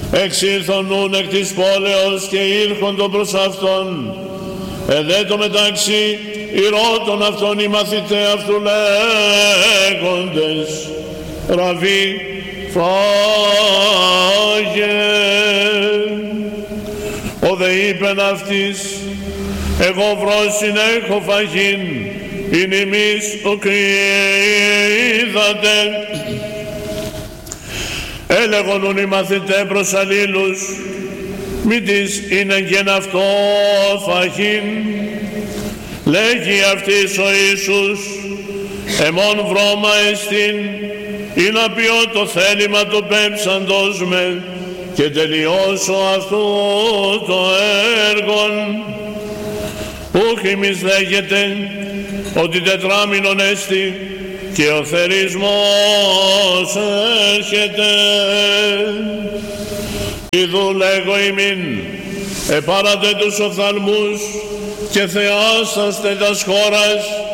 εξήλθον νουν εκ της πόλεως και ήρχοντο προς αυτόν. Εδέτω μεταξύ ηρώντων αυτών οι μαθητέ αυτού λέγοντες, Ραβί, φάγε. Ο δε είπεν αυτής, εγώ βρόσιν έχω φαγήν, ειν ημείς ουκ είδατε. Έλεγον ουν οι μαθητέ προς αλλήλους, μη της είναι γεν αυτό φαγήν. Λέγει αυτής ο Ιησούς, εμόν βρώμα εστίν, ή να ποιώ το θέλημα του πέμψαντος με και τελειώσω αυτού το έργον. Ούχ ημείς λέγεται ότι τετράμινον έστι και ο θερισμός έρχεται. Ιδού λέγω ημίν, επάρατε τους οφθαλμούς και θεάσαστε τας χώρας